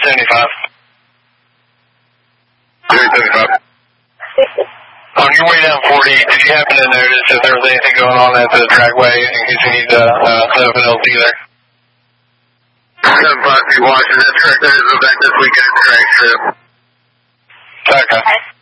75. 75. On your way down 40, did you happen to notice if there was anything going on at the dragway in case you need to set up an LT there? 75 Washington, that's correct. There is an event this weekend at the drag strip. Okay.